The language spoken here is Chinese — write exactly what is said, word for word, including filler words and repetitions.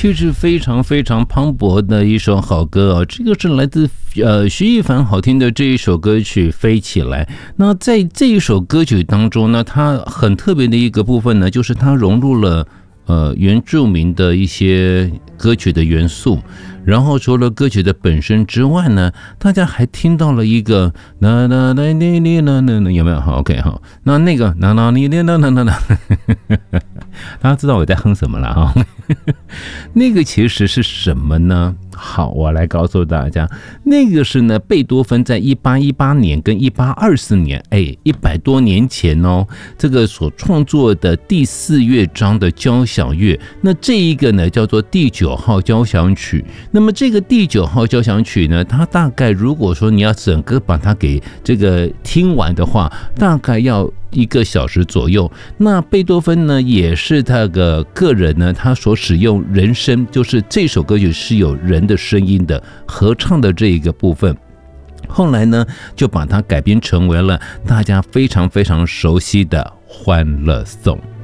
气质非常非常磅礴的一首好歌哦，这个是来自呃徐艺凡好听的这一首歌曲《飞起来》。那在这一首歌曲当中呢，它很特别的一个部分呢，就是它融入了呃原住民的一些歌曲的元素。然后除了歌曲的本身之外呢，大家还听到了一个啦啦啦哩哩啦啦啦，有没有？好 ，OK 好。那那个啦啦哩哩啦啦啦啦，大家知道我在哼什么了哈？那个其实是什么呢？好，我来告诉大家，那个是呢，贝多芬在一八一八年跟一八二四年，哎，一百多年前哦，这个所创作的第四乐章的交响乐，那这一个呢叫做第九号交响曲。那么这个第九号交响曲呢，它大概如果说你要整个把它给这个听完的话，大概要一个小时左右。那贝多芬呢，也是他的个人呢，他所使用人声，就是这首歌曲是有人的声音的合唱的这一个部分。后来呢，就把它改编成为了大家非常非常熟悉的《欢乐颂》。